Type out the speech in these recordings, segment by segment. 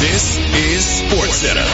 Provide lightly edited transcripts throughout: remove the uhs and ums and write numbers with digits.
This is SportsCenter.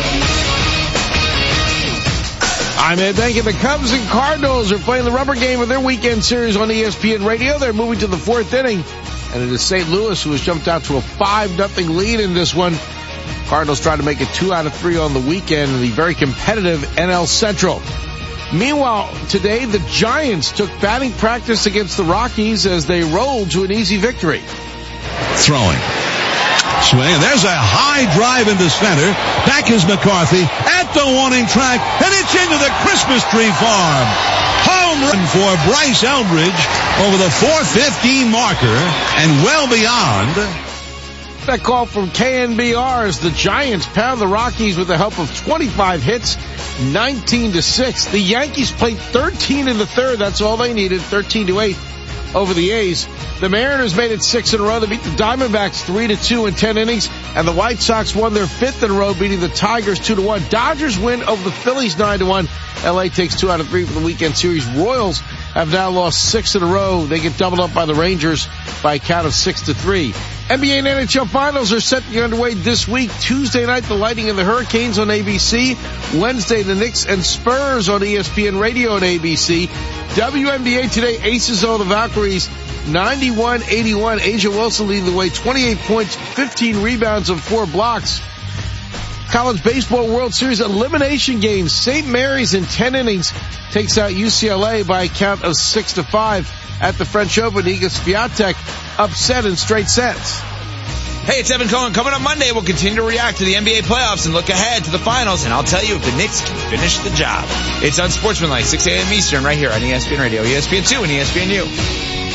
I'm Ed Bank. The Cubs and Cardinals are playing the rubber game of their weekend series on ESPN Radio. They're moving to the fourth inning, and it is St. Louis who has jumped out to a 5-0 lead in this one. Cardinals trying to make it 2 out of 3 on the weekend in the very competitive NL Central. Meanwhile, today the Giants took batting practice against the Rockies as they rolled to an easy victory. Throwing. Swing, and there's a high drive into center. Back is McCarthy at the warning track, and it's into the Christmas tree farm. Home run for Bryce Eldridge over the 4:15 marker and well beyond. That call from KNBR as the Giants pound the Rockies with the help of 25 hits, 19-6. The Yankees played 13 in the third. That's all they needed, 13-8 over the A's. The Mariners made it 6 in a row. They beat the Diamondbacks 3-2 in 10 innings. And the White Sox won their 5th in a row, beating the Tigers 2-1. Dodgers win over the Phillies 9-1. LA takes 2 out of 3 for the weekend series. Royals have now lost 6 in a row. They get doubled up by the Rangers by a count of 6-3. NBA and NHL finals are set to get underway this week. Tuesday night, the Lightning and the Hurricanes on ABC. Wednesday, the Knicks and Spurs on ESPN Radio and ABC. WNBA today, Aces over the Valkyries, 91-81. Asia Wilson leading the way, 28 points, 15 rebounds, and 4 blocks. College Baseball World Series elimination games. St. Mary's in 10 innings takes out UCLA by a count of 6-5. At the French Open, Iga Swiatek upset in straight sets. Hey, it's Evan Cohen. Coming up Monday, we'll continue to react to the NBA playoffs and look ahead to the finals, and I'll tell you if the Knicks can finish the job. It's Unsportsmanlike, 6 a.m. Eastern, right here on ESPN Radio, ESPN2, and ESPNU.